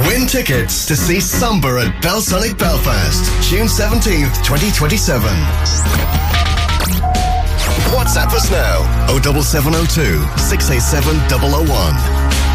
Win tickets to see Samba at Belsonic Belfast, June 17th, 2027. WhatsApp us now, 07702 687 001.